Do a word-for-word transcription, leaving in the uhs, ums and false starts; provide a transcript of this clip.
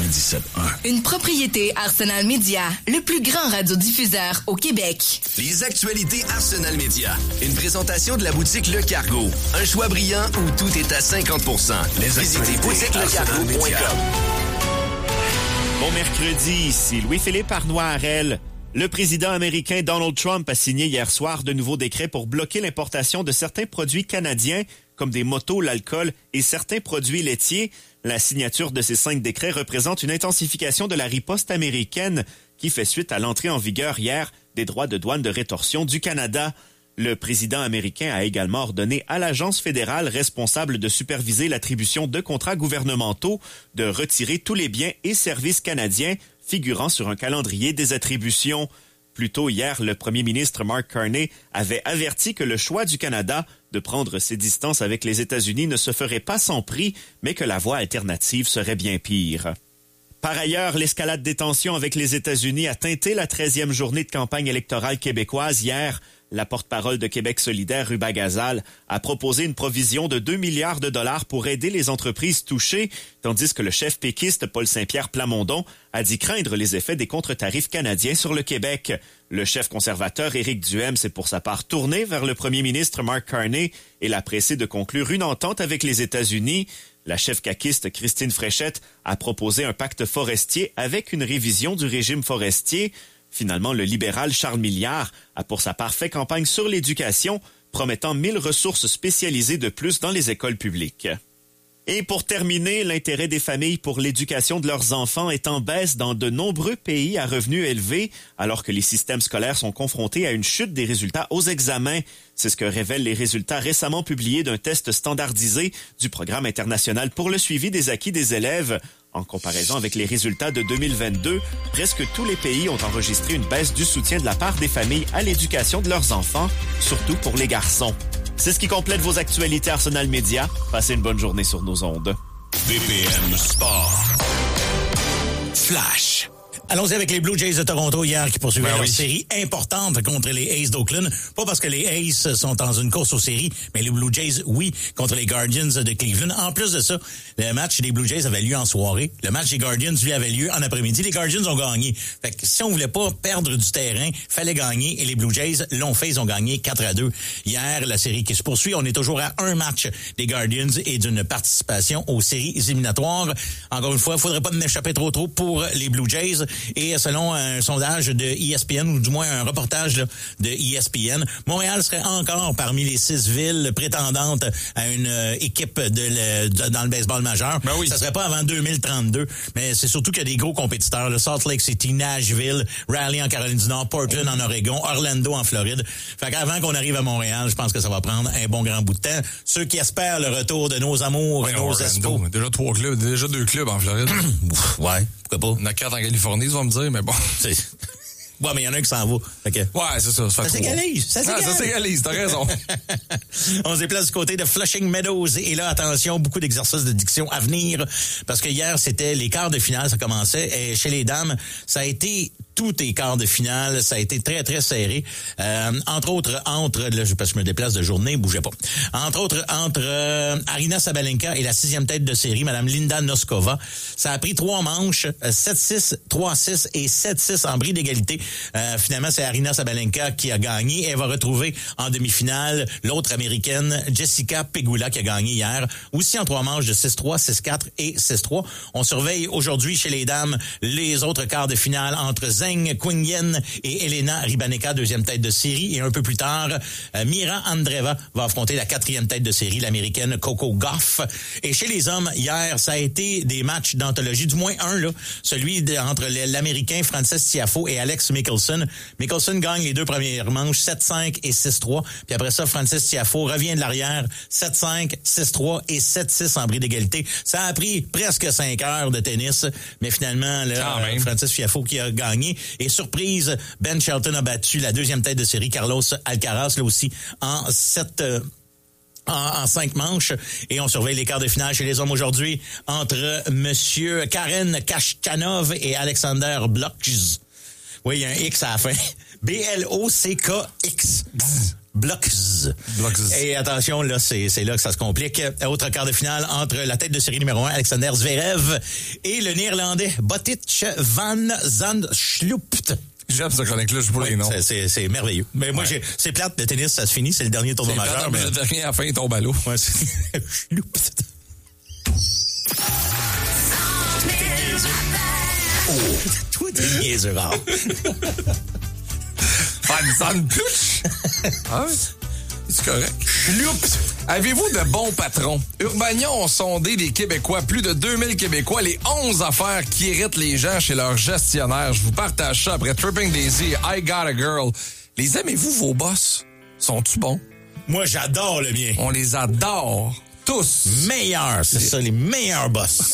quatre-vingt-dix-sept un. Une propriété Arsenal Media, le plus grand radiodiffuseur au Québec. Les actualités Arsenal Media. Une présentation de la boutique Le Cargo. Un choix brillant où tout est à cinquante pour cent. Visitez boutique le cargo point com. Bon mercredi, ici Louis-Philippe Arnois-Harel. Le président américain Donald Trump a signé hier soir de nouveaux décrets pour bloquer l'importation de certains produits canadiens, comme des motos, l'alcool et certains produits laitiers. La signature de ces cinq décrets représente une intensification de la riposte américaine qui fait suite à l'entrée en vigueur hier des droits de douane de rétorsion du Canada. Le président américain a également ordonné à l'agence fédérale responsable de superviser l'attribution de contrats gouvernementaux de retirer tous les biens et services canadiens figurant sur un calendrier des attributions. Plus tôt hier, le premier ministre Mark Carney avait averti que le choix du Canada de prendre ses distances avec les États-Unis ne se ferait pas sans prix, mais que la voie alternative serait bien pire. Par ailleurs, l'escalade des tensions avec les États-Unis a teinté la treizième journée de campagne électorale québécoise hier. La porte-parole de Québec solidaire, Ruba Gazal, a proposé une provision de deux milliards de dollars pour aider les entreprises touchées, tandis que le chef péquiste Paul Saint-Pierre Plamondon a dit craindre les effets des contre-tarifs canadiens sur le Québec. Le chef conservateur Éric Duhaime s'est pour sa part tourné vers le premier ministre Mark Carney et l'a pressé de conclure une entente avec les États-Unis. La chef caquiste Christine Fréchette a proposé un pacte forestier avec une révision du régime forestier. Finalement, le libéral Charles Milliard a pour sa part fait campagne sur l'éducation, promettant mille ressources spécialisées de plus dans les écoles publiques. Et pour terminer, l'intérêt des familles pour l'éducation de leurs enfants est en baisse dans de nombreux pays à revenus élevés, alors que les systèmes scolaires sont confrontés à une chute des résultats aux examens. C'est ce que révèlent les résultats récemment publiés d'un test standardisé du Programme international pour le suivi des acquis des élèves. En comparaison avec les résultats de deux mille vingt-deux, presque tous les pays ont enregistré une baisse du soutien de la part des familles à l'éducation de leurs enfants, surtout pour les garçons. C'est ce qui complète vos actualités Arsenal Media. Passez une bonne journée sur nos ondes. B P M Sport. Flash. Allons-y avec les Blue Jays de Toronto hier qui poursuivaient ben leur oui. série importante contre les Aces d'Oakland. Pas parce que les Aces sont dans une course aux séries, mais les Blue Jays, oui, contre les Guardians de Cleveland. En plus de ça, le match des Blue Jays avait lieu en soirée. Le match des Guardians, lui, avait lieu en après-midi. Les Guardians ont gagné. Fait que si on voulait pas perdre du terrain, fallait gagner. Et les Blue Jays l'ont fait. Ils ont gagné quatre à deux. Hier, la série qui se poursuit. On est toujours à un match des Guardians et d'une participation aux séries éliminatoires. Encore une fois, il faudrait pas en échapper trop trop pour les Blue Jays. Et selon un sondage de E S P N, ou du moins un reportage là, de E S P N, Montréal serait encore parmi les six villes prétendantes à une euh, équipe de, le, de dans le baseball majeur. Ben oui. Ça serait pas avant deux mille trente-deux, mais c'est surtout qu'il y a des gros compétiteurs. Là, Salt Lake City, Nashville, Raleigh en Caroline du Nord, Portland en Oregon, Orlando en Floride. Fait qu'avant qu'on arrive à Montréal, je pense que ça va prendre un bon grand bout de temps. Ceux qui espèrent le retour de nos amours et Ouais, nos Orlando, espoirs. déjà trois clubs, déjà deux clubs en Floride. Ouais, pourquoi pas? Il y en a quatre en Californie, tu vas me dire, mais bon. C'est... Ouais, mais il y en a un qui s'en va. Fait que... Ouais, c'est ça. Ça, Ça s'égalise, ça s'égalise. Ah, ça s'égalise, t'as raison. On se déplace du côté de Flushing Meadows. Et là, attention, beaucoup d'exercices de diction à venir. Parce que hier, c'était les quarts de finale, ça commençait. Et chez les dames, ça a été tous les quarts de finale. Ça a été très, très serré. Euh, entre autres, entre, là, parce que je me déplace de journée, bougez pas. Entre autres, entre euh, Arina Sabalenka et la sixième tête de série, Madame Linda Noskova. Ça a pris trois manches, sept six, trois six et sept six en bris d'égalité. Euh, finalement, c'est Arina Sabalenka qui a gagné. Elle va retrouver en demi-finale l'autre américaine, Jessica Pegula, qui a gagné hier. Aussi en trois manches de six trois, six quatre et six trois. On surveille aujourd'hui chez les dames les autres quarts de finale entre Zheng Qingyan et Elena Rybaneka, deuxième tête de série. Et un peu plus tard, euh, Mira Andreeva va affronter la quatrième tête de série, l'américaine Coco Gauff. Et chez les hommes, hier, ça a été des matchs d'anthologie, du moins un, là, celui de, entre l'américain Frances Tiafoe et Alex Mickelson. Mickelson gagne les deux premières manches, sept cinq et six trois. Puis après ça, Frances Tiafoe revient de l'arrière, sept cinq, six trois et sept six en bris d'égalité. Ça a pris presque cinq heures de tennis, mais finalement, là, euh, Frances Tiafoe qui a gagné. Et surprise, Ben Shelton a battu la deuxième tête de série, Carlos Alcaraz, là aussi, en sept... Euh, En, en cinq manches. Et on surveille les quarts de finale chez les hommes aujourd'hui entre Monsieur Karen Khachanov et Alexander Blocks. Oui, il y a un X à la fin. B L O C K X. Blocs. Blocs. Et attention, là, c'est, c'est là que ça se complique. Autre quart de finale entre la tête de série numéro un, Alexander Zverev, et le Néerlandais Botic van Zandschulp. J'aime cette chronique-là, je sais pas les Oui, noms. c'est, c'est, c'est merveilleux. Mais moi, Ouais. j'ai, c'est plate, le tennis, ça se finit, c'est le dernier tournoi C'est majeur. plate, mais le dernier, à la fin, il tombe à l'eau. Ouais, c'est... Schloup. Oh, toi, t'es niaiseux, rare. Van Zandputsch. Ah oui? C'est correct. Avez-vous de bons patrons? Urbanion ont sondé les Québécois, plus de deux mille Québécois, les onze affaires qui irritent les gens chez leurs gestionnaires. Je vous partage ça après Tripping Daisy, I Got a Girl. Les aimez-vous, vos boss? Sont-tu bons? Moi, j'adore le mien. On les adore. Tous. Meilleurs, c'est ça, les meilleurs boss.